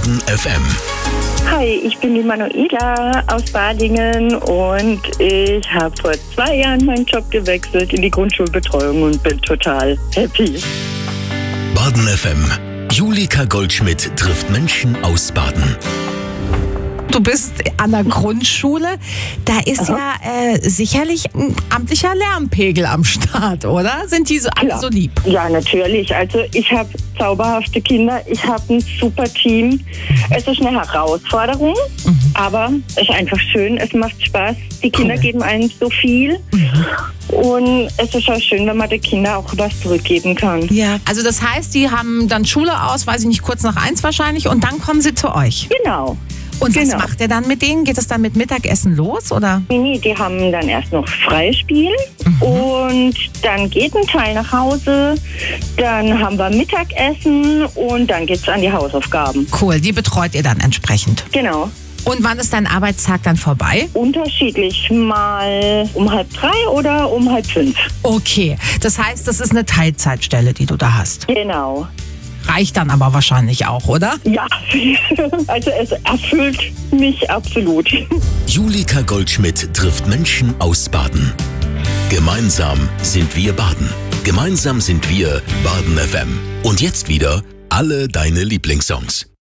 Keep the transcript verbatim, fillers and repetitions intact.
Baden F M. Hi, ich bin die Manuela aus Badingen und ich habe vor zwei Jahren meinen Job gewechselt in die Grundschulbetreuung und bin total happy. Baden F M. Julika Goldschmidt trifft Menschen aus Baden. Du bist an der Grundschule. Da ist Aha. ja äh, sicherlich ein amtlicher Lärmpegel am Start, oder? Sind die so alle Klar. so lieb? Ja, natürlich. Also ich habe zauberhafte Kinder, ich habe ein super Team. Es ist eine Herausforderung, Mhm. aber es ist einfach schön, es macht Spaß. Die Kinder Cool. geben einem so viel und es ist auch schön, wenn man den Kindern auch was zurückgeben kann. Ja. Also das heißt, die haben dann Schule aus, weiß ich nicht, kurz nach eins wahrscheinlich, und dann kommen sie zu euch. Genau. Und was Genau. macht ihr dann mit denen? Geht es dann mit Mittagessen los, oder? Nee, die haben dann erst noch Freispiel und dann geht ein Teil nach Hause, dann haben wir Mittagessen und dann geht's an die Hausaufgaben. Cool, die betreut ihr dann entsprechend. Genau. Und wann ist dein Arbeitstag dann vorbei? Unterschiedlich, mal um halb drei oder um halb fünf. Okay, das heißt, das ist eine Teilzeitstelle, die du da hast. Genau. Reicht dann aber wahrscheinlich auch, oder? Ja, also es erfüllt mich absolut. Julika Goldschmidt trifft Menschen aus Baden. Gemeinsam sind wir Baden. Gemeinsam sind wir Baden F M. Und jetzt wieder alle deine Lieblingssongs.